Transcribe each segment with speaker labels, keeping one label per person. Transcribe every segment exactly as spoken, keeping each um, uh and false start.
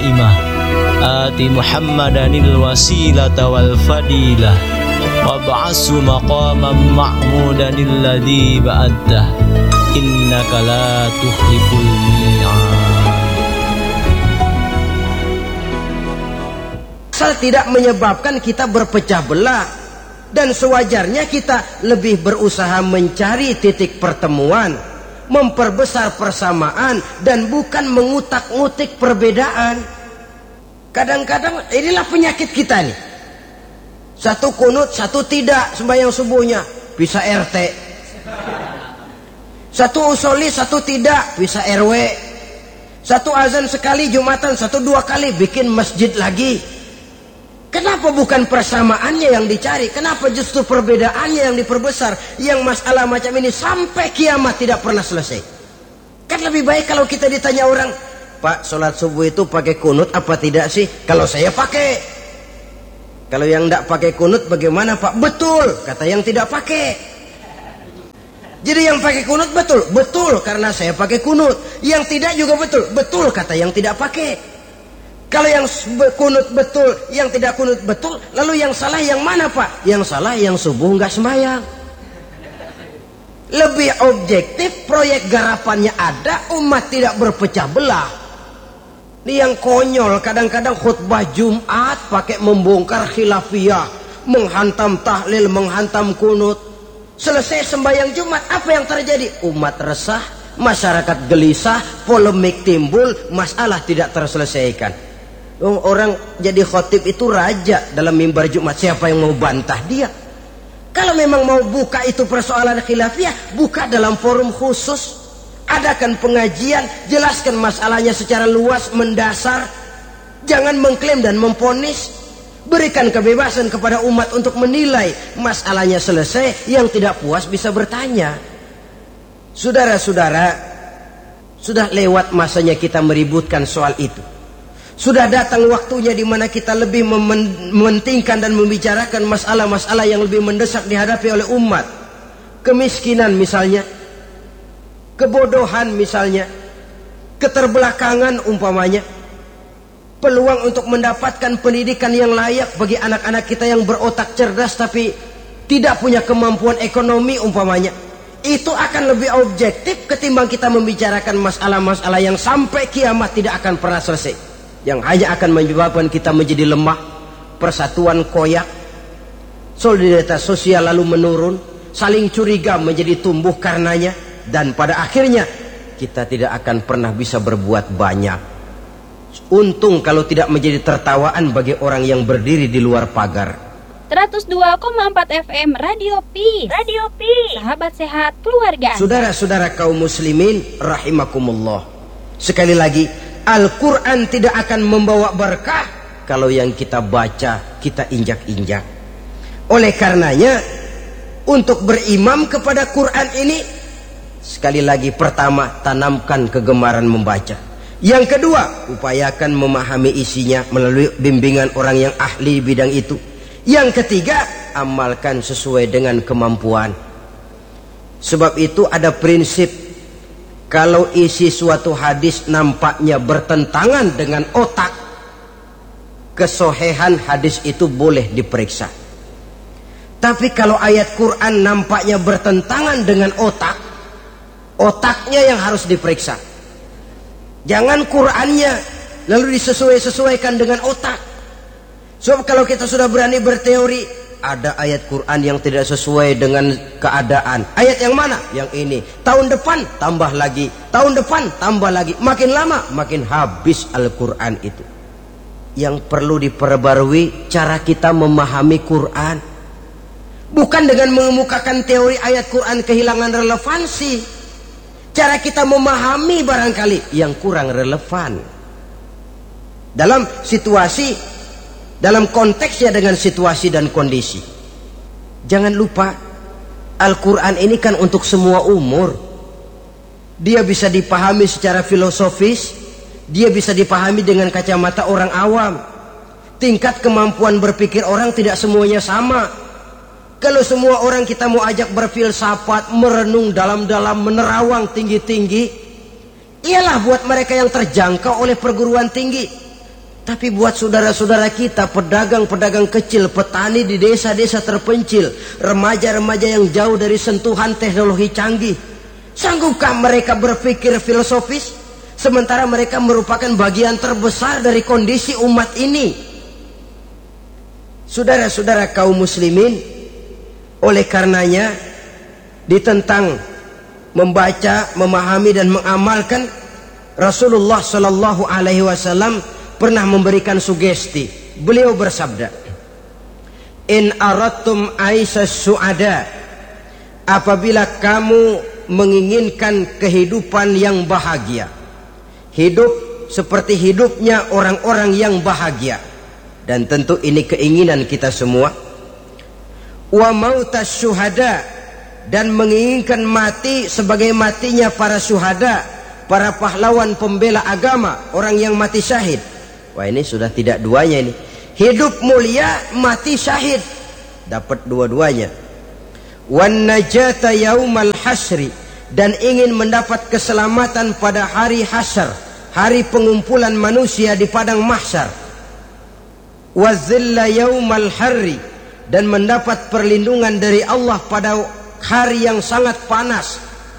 Speaker 1: qa'imah ati Muhammadanil wasilata wal fadilah wab'asu maqaman ma'mudanil ladzi ba'addah innaka la tukhliful mi'ad.
Speaker 2: Asal tidak menyebabkan kita berpecah belah, dan sewajarnya kita lebih berusaha mencari titik pertemuan, memperbesar persamaan, dan bukan mengutak-ngutik perbedaan. Kadang-kadang inilah penyakit kita nih. Satu kunut, satu tidak sembahyang subuhnya, bisa R T. Satu usoli, satu tidak, bisa R W. Satu azan sekali Jumatan, satu dua kali bikin masjid lagi. Kenapa bukan persamaannya yang dicari? Kenapa justru perbedaannya yang diperbesar? Yang masalah macam ini sampai kiamat tidak pernah selesai. Kan lebih baik kalau kita ditanya orang, Pak, sholat subuh itu pakai kunut apa tidak sih? Kalau saya pakai. Kalau yang tidak pakai kunut bagaimana Pak? Betul, kata yang tidak pakai. Jadi yang pakai kunut betul? Betul, karena saya pakai kunut. Yang tidak juga betul? Betul, kata yang tidak pakai. Kalau yang kunut betul, yang tidak kunut betul, lalu yang salah yang mana Pak? Yang salah yang subuh nggak sembahyang. Lebih objektif, proyek garapannya ada, umat tidak berpecah belah. Ini yang konyol, kadang-kadang khutbah Jumat pakai membongkar khilafiyah, menghantam tahlil, menghantam kunut. Selesai sembahyang Jumat, apa yang terjadi? Umat resah, masyarakat gelisah, polemik timbul, masalah tidak terselesaikan. Orang jadi khotib itu raja dalam mimbar Jumat, siapa yang mau bantah dia? Kalau memang mau buka itu persoalan khilafiyah, buka dalam forum khusus. Adakan pengajian, jelaskan masalahnya secara luas, mendasar. Jangan mengklaim dan memponis. Berikan kebebasan kepada umat untuk menilai. Masalahnya selesai, yang tidak puas bisa bertanya. Saudara-saudara, sudah lewat masanya kita meributkan soal itu. Sudah datang waktunya di mana kita lebih mementingkan dan membicarakan masalah-masalah yang lebih mendesak dihadapi oleh umat. Kemiskinan misalnya, kebodohan misalnya, keterbelakangan umpamanya, peluang untuk mendapatkan pendidikan yang layak bagi anak-anak kita yang berotak cerdas tapi tidak punya kemampuan ekonomi umpamanya. Itu akan lebih objektif ketimbang kita membicarakan masalah-masalah yang sampai kiamat tidak akan pernah selesai, yang hanya akan menyebabkan kita menjadi lemah, persatuan koyak, solidaritas sosial lalu menurun, saling curiga menjadi tumbuh karenanya, dan pada akhirnya kita tidak akan pernah bisa berbuat banyak. Untung kalau tidak menjadi tertawaan bagi orang yang berdiri di luar pagar.
Speaker 3: seratus dua koma empat F M Radio Peace. Radio Peace. Sahabat sehat keluarga.
Speaker 2: Saudara-saudara kaum muslimin rahimakumullah. Sekali lagi, Al-Quran tidak akan membawa berkah kalau yang kita baca kita injak-injak. Oleh karenanya, untuk berimam kepada Quran ini, sekali lagi, pertama, tanamkan kegemaran membaca. Yang kedua, upayakan memahami isinya melalui bimbingan orang yang ahli bidang itu. Yang ketiga, amalkan sesuai dengan kemampuan. Sebab itu ada prinsip, kalau isi suatu hadis nampaknya bertentangan dengan otak, kesohihan hadis itu boleh diperiksa. Tapi kalau ayat Quran nampaknya bertentangan dengan otak, otaknya yang harus diperiksa. Jangan Qurannya lalu disesuai-sesuaikan dengan otak. Sebab kalau kita sudah berani berteori, ada ayat Quran yang tidak sesuai dengan keadaan. Ayat yang mana? Yang ini. Tahun depan tambah lagi, tahun depan tambah lagi. Makin lama makin habis Al-Quran itu. Yang perlu diperbarui cara kita memahami Quran. Bukan dengan mengemukakan teori ayat Quran kehilangan relevansi. Cara kita memahami barangkali yang kurang relevan. Dalam situasi, dalam konteksnya dengan situasi dan kondisi. Jangan lupa, Al-Quran ini kan untuk semua umur. Dia bisa dipahami secara filosofis, dia bisa dipahami dengan kacamata orang awam. Tingkat kemampuan berpikir orang tidak semuanya sama. Kalau semua orang kita mau ajak berfilsafat, merenung dalam-dalam, menerawang tinggi-tinggi, ialah buat mereka yang terjangkau oleh perguruan tinggi. Tapi buat saudara-saudara kita, pedagang-pedagang kecil, petani di desa-desa terpencil, remaja-remaja yang jauh dari sentuhan teknologi canggih, sanggupkah mereka berpikir filosofis? Sementara mereka merupakan bagian terbesar dari kondisi umat ini. Saudara-saudara kaum muslimin, oleh karenanya ditentang membaca, memahami dan mengamalkan, Rasulullah Shallallahu Alaihi Wasallam pernah memberikan sugesti. Beliau bersabda, in aradtum aisha su'ada, apabila kamu menginginkan kehidupan yang bahagia, hidup seperti hidupnya orang-orang yang bahagia, dan tentu ini keinginan kita semua, wa mautas syuhada, dan menginginkan mati sebagai matinya para syuhada, para pahlawan pembela agama, orang yang mati syahid. Wah, ini sudah tidak duanya ini. Hidup mulia, mati syahid. Dapat dua-duanya. Wan najata yaumal hasri, dan ingin mendapat keselamatan pada hari hasyar, hari pengumpulan manusia di padang mahsyar. Wa zilla yaumal harri, dan mendapat perlindungan dari Allah pada hari yang sangat panas.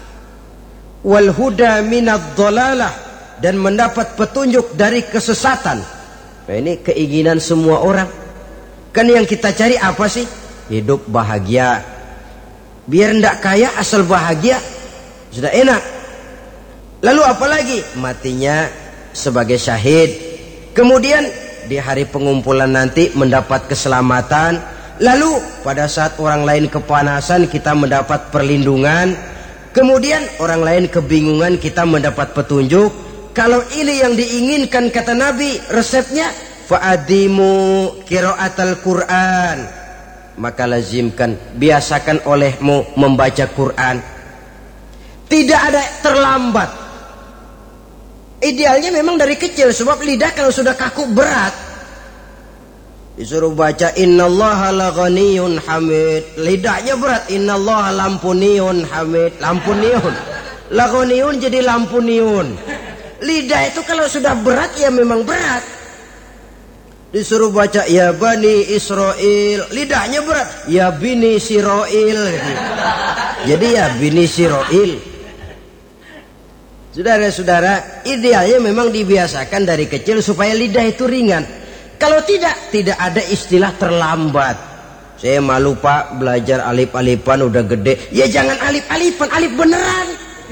Speaker 2: Wal huda minad dhalalah, dan mendapat petunjuk dari kesesatan. Nah, ini keinginan semua orang. Kan yang kita cari apa sih? Hidup bahagia. Biar ndak kaya asal bahagia, sudah enak. Lalu apa lagi? Matinya sebagai syahid. Kemudian di hari pengumpulan nanti mendapat keselamatan. Lalu pada saat orang lain kepanasan, kita mendapat perlindungan. Kemudian orang lain kebingungan, kita mendapat petunjuk. Kalau ini yang diinginkan, kata Nabi, resepnya fa'adimu qiraatal Quran, maka lazimkan, biasakan olehmu membaca Quran. Tidak ada terlambat. Idealnya memang dari kecil, sebab lidah kalau sudah kaku berat. Disuruh baca innallaha laghaniyun hamid, lidahnya berat. Innallaha lampuniyun hamid, lampuniyun, laghaniyun jadi lampuniyun. Lidah itu kalau sudah berat, ya memang berat. Disuruh baca ya bani Israel, lidahnya berat. Ya bini Siroil, jadi ya bini Siroil. Saudara-saudara, idealnya memang dibiasakan dari kecil supaya lidah itu ringan. Kalau tidak, tidak ada istilah terlambat. Saya malu pak, belajar alif-alifan udah gede. Ya jangan alif-alifan, alif beneran.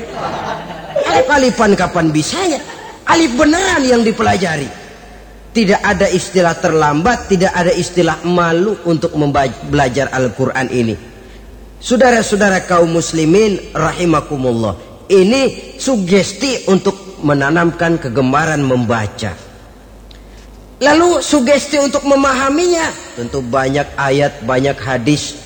Speaker 2: Alif-alifan kapan bisanya? Alif beneran yang dipelajari. Tidak ada istilah terlambat, tidak ada istilah malu untuk belajar Al-Quran ini. Saudara-saudara kaum muslimin rahimakumullah, ini sugesti untuk menanamkan kegemaran membaca. Lalu sugesti untuk memahaminya, tentu banyak ayat, banyak hadis.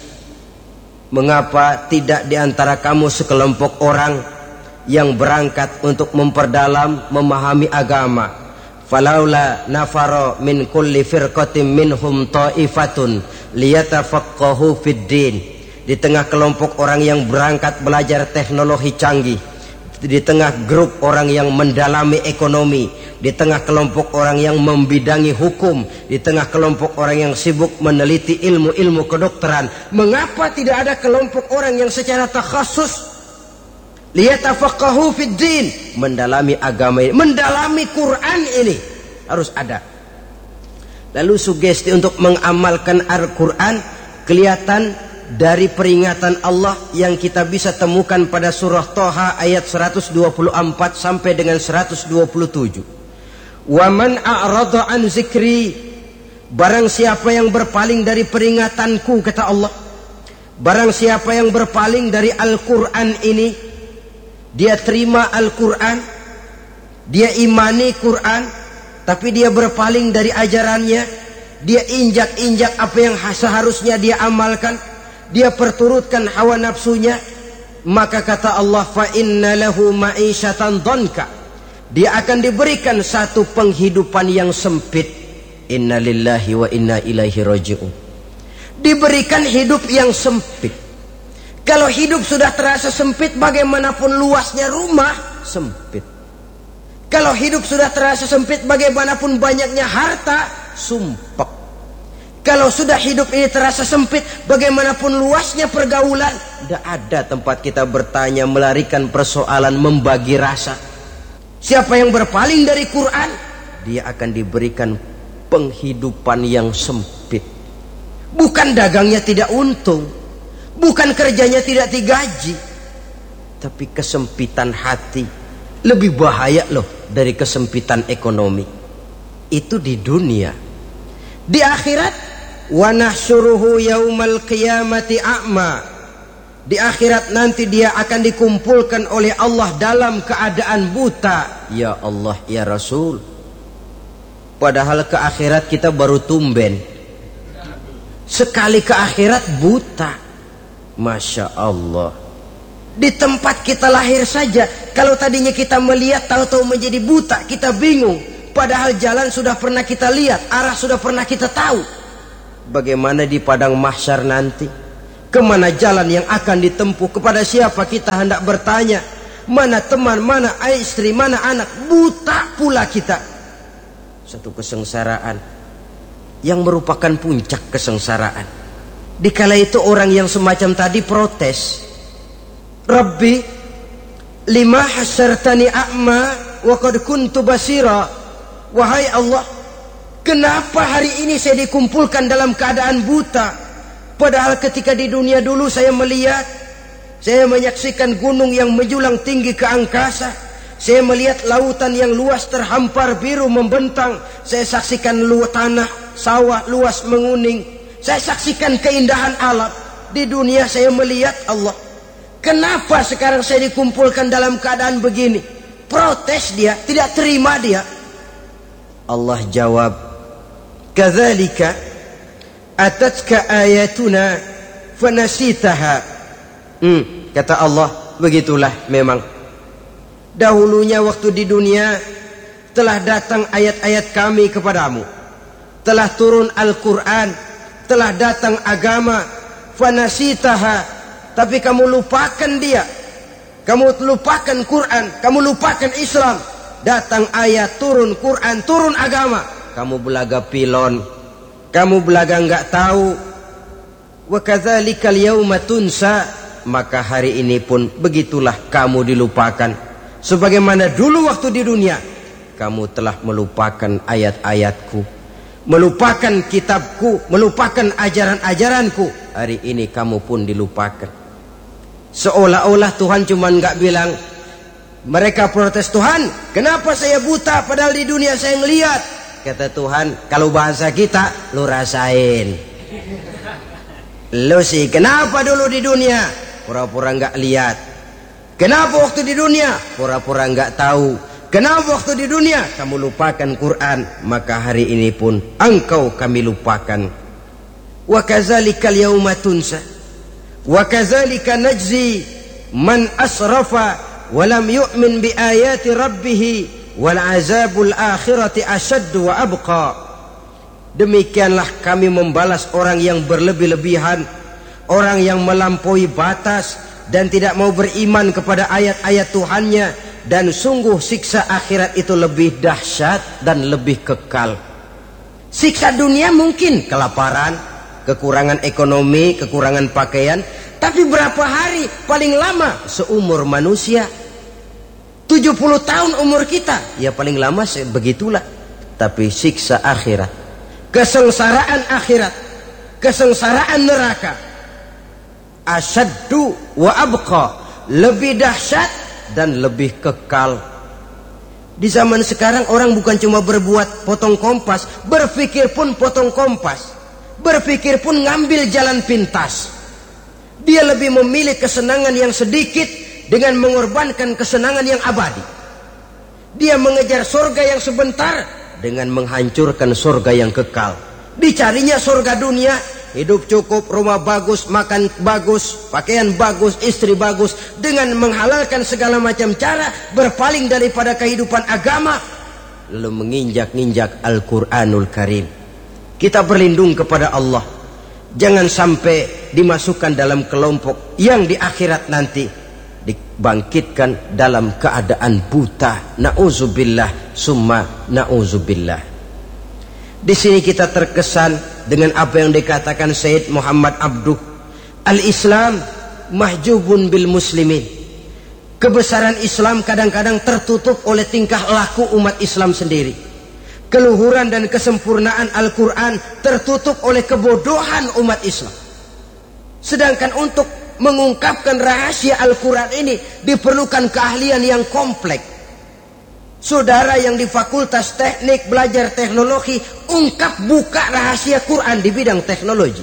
Speaker 2: Mengapa tidak diantara kamu sekelompok orang yang berangkat untuk memperdalam, memahami agama? Falaula nafaro min kulli firqatin minhum ta'ifatun liyatafaqahu fid din. Di tengah kelompok orang yang berangkat belajar teknologi canggih, di tengah grup orang yang mendalami ekonomi, di tengah kelompok orang yang membidangi hukum, di tengah kelompok orang yang sibuk meneliti ilmu-ilmu kedokteran, mengapa tidak ada kelompok orang yang secara takhasus liyatafaqahu fid din, mendalami agama ini, mendalami Quran ini? Harus ada. Lalu sugesti untuk mengamalkan Al-Quran kelihatan dari peringatan Allah yang kita bisa temukan pada surah Toha ayat seratus dua puluh empat sampai dengan seratus dua puluh tujuh. Wa man a'rada an zikri, barang siapa yang berpaling dari peringatanku, kata Allah, barang siapa yang berpaling dari Al-Quran ini, dia terima Al-Quran, dia imani Quran, tapi dia berpaling dari ajarannya, dia injak-injak apa yang seharusnya dia amalkan, dia perturutkan hawa nafsunya, maka kata Allah, fa inna lahu ma'isyatan dhanka, dia akan diberikan satu penghidupan yang sempit. Inna lillahi wa inna ilaihi raji'un. Diberikan hidup yang sempit. Kalau hidup sudah terasa sempit, bagaimanapun luasnya rumah, sempit. Kalau hidup sudah terasa sempit, bagaimanapun banyaknya harta, sumpek. Kalau sudah hidup ini terasa sempit, bagaimanapun luasnya pergaulan, tidak ada tempat kita bertanya, melarikan persoalan, membagi rasa. Siapa yang berpaling dari Quran, dia akan diberikan penghidupan yang sempit. Bukan dagangnya tidak untung, bukan kerjanya tidak digaji, tapi kesempitan hati lebih bahaya loh dari kesempitan ekonomi. Itu di dunia. Di akhirat, wa nahsyuruhu yaumal qiyamati a'ma. Di akhirat nanti dia akan dikumpulkan oleh Allah dalam keadaan buta. Ya Allah, ya Rasul. Padahal ke akhirat kita baru tumben. Sekali ke akhirat buta. Masya Allah. Di tempat kita lahir saja, kalau tadinya kita melihat, tahu-tahu menjadi buta, kita bingung. Padahal jalan sudah pernah kita lihat, arah sudah pernah kita tahu. Bagaimana di padang mahsyar nanti? Kemana jalan yang akan ditempuh? Kepada siapa kita hendak bertanya? Mana teman, mana istri, mana anak? Buta pula kita. Satu kesengsaraan yang merupakan puncak kesengsaraan. Dikala itu orang yang semacam tadi protes. Rabbi, lima hasyartani a'ma wa qad kuntu basira. Wahai Allah, kenapa hari ini saya dikumpulkan dalam keadaan buta? Padahal ketika di dunia dulu saya melihat, saya menyaksikan gunung yang menjulang tinggi ke angkasa. Saya melihat lautan yang luas terhampar biru membentang. Saya saksikan luas tanah, sawah luas menguning. Saya saksikan keindahan alam. Di dunia saya melihat Allah. Kenapa sekarang saya dikumpulkan dalam keadaan begini? Protes dia, tidak terima dia. Allah jawab, kadzalika atatka ayatuna fanasitaha. Hmm, kata Allah, begitulah memang. Dahulunya waktu di dunia telah datang ayat-ayat kami kepadamu, telah turun Al-Quran, telah datang agama, fanasitaha, tapi kamu lupakan dia, kamu lupakan Quran, kamu lupakan Islam. Datang ayat, turun Quran, turun agama, kamu belaga pilon, kamu belaga enggak tahu. Wa kadzalikal yauma tunsa, maka hari ini pun begitulah kamu dilupakan. Sebagaimana dulu waktu di dunia kamu telah melupakan ayat-ayatku, melupakan kitabku, melupakan ajaran-ajaranku. Hari ini kamu pun dilupakan. Seolah-olah Tuhan cuma enggak bilang. Mereka protes, Tuhan, kenapa saya buta padahal di dunia saya ngelihat? Kata Tuhan, kalau bahasa kita, lu rasain. Lu sih, kenapa dulu di dunia? Pura-pura nggak lihat. Kenapa waktu di dunia? Pura-pura nggak tahu. Kenapa waktu di dunia? Kamu lupakan Quran. Maka hari ini pun engkau kami lupakan. Wa kadzalikal yauma tunsa. Wa kadzalika najzi man asrafa walam yu'min bi ayati rabbih wal azabul akhirati asyaddu wa abqa. Demikianlah kami membalas orang yang berlebih-lebihan, orang yang melampaui batas dan tidak mau beriman kepada ayat-ayat Tuhannya, dan sungguh siksa akhirat itu lebih dahsyat dan lebih kekal. Siksa dunia mungkin kelaparan, kekurangan ekonomi, kekurangan pakaian, tapi berapa hari paling lama seumur manusia? tujuh puluh tahun umur kita, ya paling lama begitulah. Tapi siksa akhirat, kesengsaraan akhirat, kesengsaraan neraka, asyaddu wa abqa, lebih dahsyat dan lebih kekal. Di zaman sekarang orang bukan cuma berbuat potong kompas, berpikir pun potong kompas, berpikir pun ngambil jalan pintas. Dia lebih memilih kesenangan yang sedikit dengan mengorbankan kesenangan yang abadi. Dia mengejar surga yang sebentar dengan menghancurkan surga yang kekal. Dicarinya surga dunia, hidup cukup, rumah bagus, makan bagus, pakaian bagus, istri bagus, dengan menghalalkan segala macam cara, berpaling daripada kehidupan agama, lalu menginjak-injak Al-Quranul Karim. Kita berlindung kepada Allah, jangan sampai dimasukkan dalam kelompok yang di akhirat nanti dibangkitkan dalam keadaan buta. Nauzubillah summa nauzubillah. Di sini kita terkesan dengan apa yang dikatakan Sayyid Muhammad Abduh, al-Islam mahjubun bil muslimin. Kebesaran Islam kadang-kadang tertutup oleh tingkah laku umat Islam sendiri. Keluhuran dan kesempurnaan Al-Quran tertutup oleh kebodohan umat Islam. Sedangkan untuk mengungkapkan rahasia Al-Quran ini diperlukan keahlian yang kompleks. Saudara yang di fakultas teknik belajar teknologi, ungkap buka rahasia Quran di bidang teknologi.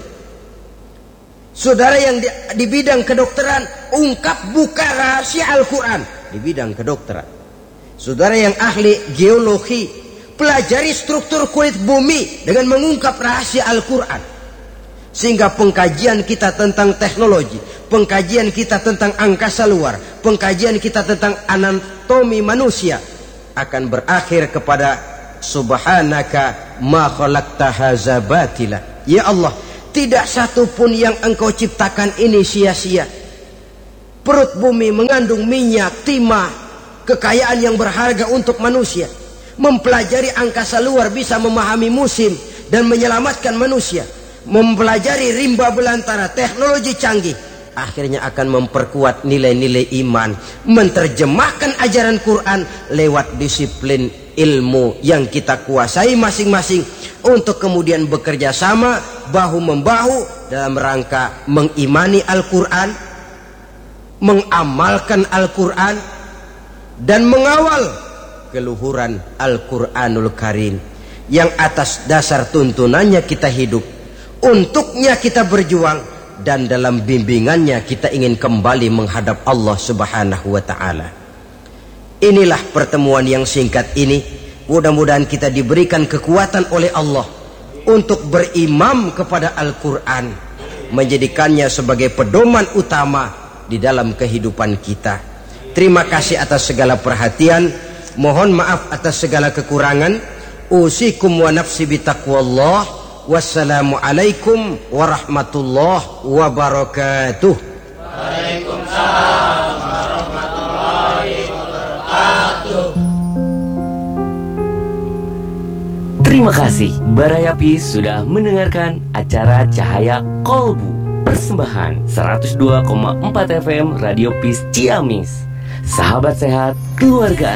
Speaker 2: Saudara yang di, di bidang kedokteran, ungkap buka rahasia Al-Quran di bidang kedokteran. Saudara yang ahli geologi, pelajari struktur kulit bumi dengan mengungkap rahasia Al-Quran. Sehingga pengkajian kita tentang teknologi, pengkajian kita tentang angkasa luar, pengkajian kita tentang anatomi manusia akan berakhir kepada subhanaka ma khalaqta hadza batila. Ya Allah, tidak satu pun yang engkau ciptakan ini sia-sia. Perut bumi mengandung minyak, timah, kekayaan yang berharga untuk manusia. Mempelajari angkasa luar bisa memahami musim dan menyelamatkan manusia. Mempelajari rimba belantara, teknologi canggih, akhirnya akan memperkuat nilai-nilai iman. Menerjemahkan ajaran Quran lewat disiplin ilmu yang kita kuasai masing-masing, untuk kemudian bekerja sama bahu-membahu dalam rangka mengimani Al-Quran, mengamalkan Al-Quran, dan mengawal keluhuran Al-Quranul Karim yang atas dasar tuntunannya kita hidup, untuknya kita berjuang, dan dalam bimbingannya kita ingin kembali menghadap Allah Subhanahu wa ta'ala. Inilah pertemuan yang singkat ini. Mudah-mudahan kita diberikan kekuatan oleh Allah untuk berimam kepada Al-Quran, menjadikannya sebagai pedoman utama di dalam kehidupan kita. Terima kasih atas segala perhatian. Mohon maaf atas segala kekurangan. Usikum wa nafsi bitaqwallah. Wassalamualaikum warahmatullahi wabarakatuh.
Speaker 4: Waalaikumsalam warahmatullahi wabarakatuh.
Speaker 5: Terima kasih Barayapi sudah mendengarkan acara Cahaya Kolbu, persembahan seratus dua koma empat F M Radio Peace Ciamis. Sahabat sehat, keluarga